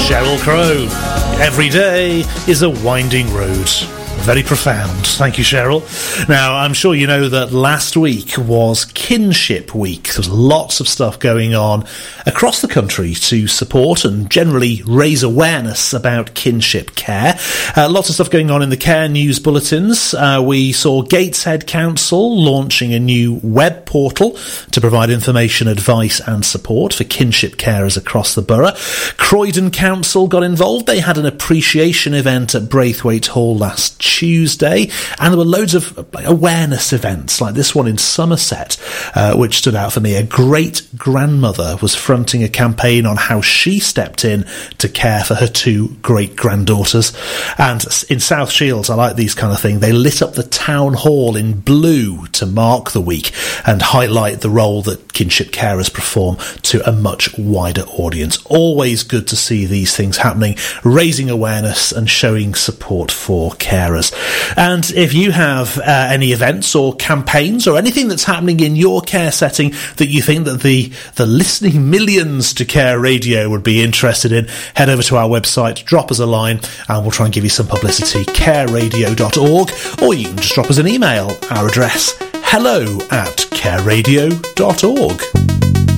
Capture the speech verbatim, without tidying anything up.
Sheryl Crow. Every day is a winding road. Very profound. Thank you, Cheryl. Now, I'm sure you know that last week was Kinship Week. There was lots of stuff going on across the country to support and generally raise awareness about kinship care. Uh, lots of stuff going on in the care news bulletins. Uh, we saw Gateshead Council launching a new web portal to provide information, advice and support for kinship carers across the borough. Croydon Council got involved. They had an appreciation event at Braithwaite Hall last Tuesday, and there were loads of like, awareness events like this one in Somerset, uh, which stood out for me. A great grandmother was fronting a campaign on how she stepped in to care for her two great granddaughters. And in South Shields, I like these kind of things, they lit up the town hall in blue to mark the week and highlight the role that kinship carers perform to a much wider audience. Always good to see these things happening, raising awareness and showing support for carers. And if you have uh, any events or campaigns or anything that's happening in your care setting that you think that the, the listening millions to Care Radio would be interested in, head over to our website, drop us a line, and we'll try and give you some publicity, care radio dot org, or you can just drop us an email. Our address, hello at care radio dot org.